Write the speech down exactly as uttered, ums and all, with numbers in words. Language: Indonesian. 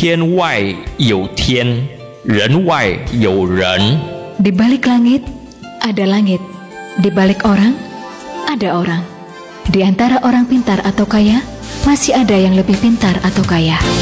天外有天，人外有人。 Di balik langit ada langit, di balik orang ada orang. Di antara orang pintar atau kaya, masih ada yang lebih pintar atau kaya.